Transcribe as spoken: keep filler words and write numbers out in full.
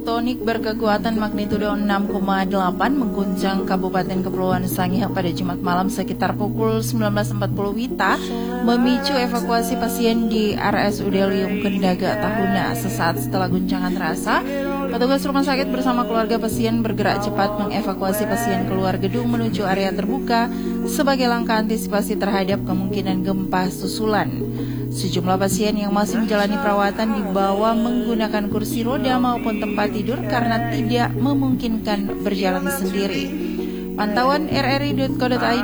tektonik berkekuatan magnitudo enam koma delapan mengguncang Kabupaten Kepulauan Sangihe pada Jumat malam sekitar pukul sembilan belas empat puluh Wita, memicu evakuasi pasien di R S U D Liung Kendaga Tahuna. Sesaat setelah guncangan terasa, petugas rumah sakit bersama keluarga pasien bergerak cepat mengevakuasi pasien keluar gedung menuju area terbuka sebagai langkah antisipasi terhadap kemungkinan gempa susulan. Sejumlah pasien yang masih menjalani perawatan dibawa menggunakan kursi roda maupun tempat tidur karena tidak memungkinkan berjalan sendiri. Pantauan R R I titik co titik I D